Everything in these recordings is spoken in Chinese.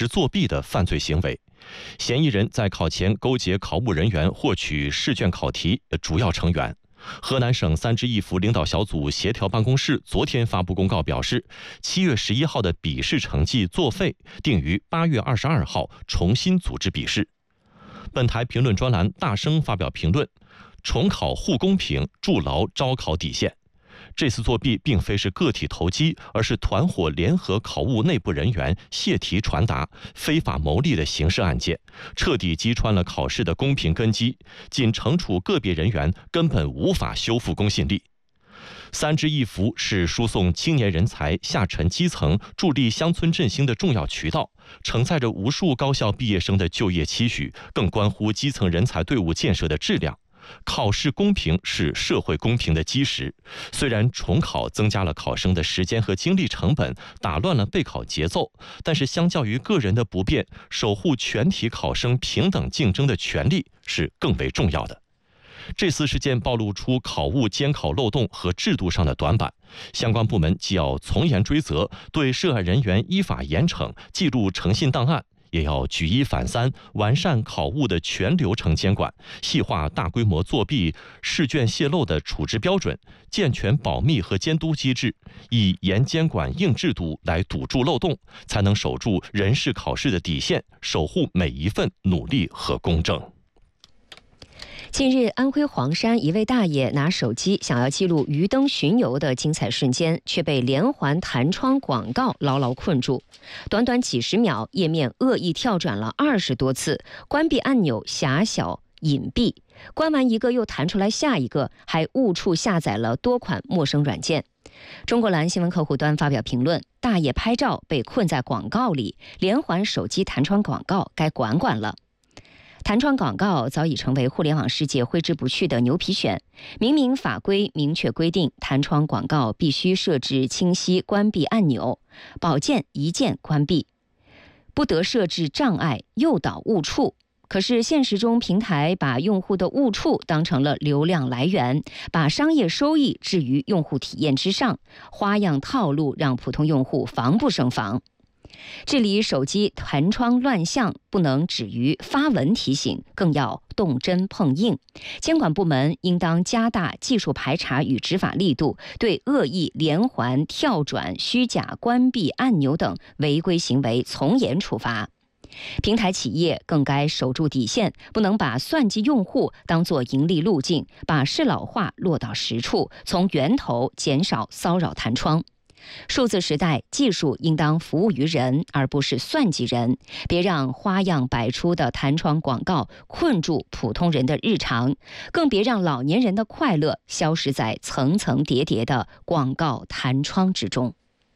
织作弊的犯罪行为。嫌疑人在考前勾结考务人员获取试卷考题主要成员。河南省三支一扶领导小组协调办公室昨天发布公告表示，7月11号的笔试成绩作废，定于8月22号重新组织笔试。本台评论专栏大声发表评论，重考护公平，筑牢招考底线。这次作弊并非是个体投机，而是团伙联合考务内部人员泄题传达、非法牟利的刑事案件，彻底击穿了考试的公平根基。仅惩处个别人员根本无法修复公信力。三支一扶是输送青年人才下沉基层、助力乡村振兴的重要渠道，承载着无数高校毕业生的就业期许，更关乎基层人才队伍建设的质量。考试公平是社会公平的基石。虽然重考增加了考生的时间和精力成本，打乱了备考节奏，但是相较于个人的不便，守护全体考生平等竞争的权利是更为重要的。这次事件暴露出考务监考漏洞和制度上的短板，相关部门既要从严追责，对涉案人员依法严惩，记录诚信档案，也要举一反三，完善考务的全流程监管，细化大规模作弊、试卷泄露的处置标准，健全保密和监督机制，以严监管硬制度来堵住漏洞，才能守住人事考试的底线，守护每一份努力和公正。 近日，安徽黄山一位大爷拿手机想要记录鱼灯巡游的精彩瞬间，却被连环弹窗广告牢牢困住。短短几十秒，页面恶意跳转了20多次，关闭按钮狭小隐蔽，关完一个又弹出来下一个，还误触下载了多款陌生软件。中国蓝新闻客户端发表评论：大爷拍照被困在广告里，连环手机弹窗广告该管管了。弹窗广告早已成为互联网世界挥之不去的牛皮癣。明明法规明确规定，弹窗广告必须设置清晰关闭按钮，保键一键关闭，不得设置障碍、诱导误触。可是现实中，平台把用户的误触当成了流量来源，把商业收益置于用户体验之上，花样套路让普通用户防不胜防。治理手机弹窗乱象不能止于发文提醒，更要动真碰硬。监管部门应当加大技术排查与执法力度，对恶意连环跳转、虚假关闭按钮等违规行为从严处罚。平台企业更该守住底线，不能把算计用户当作盈利路径，把适老化落到实处，从源头减少骚扰弹窗。数字时代，技术应当服务于人，而不是算计人。别让花样百出的弹窗广告困住普通人的日常，更别让老年人的快乐消失在层层叠叠的广告弹窗之中。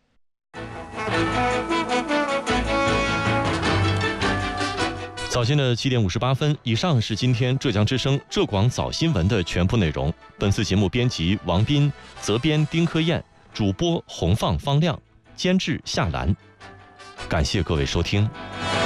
早间的7点58分，以上是今天浙江之声浙广早新闻的全部内容。本次节目编辑王斌，责编丁科燕，主播洪放方亮，监制夏兰。感谢各位收听。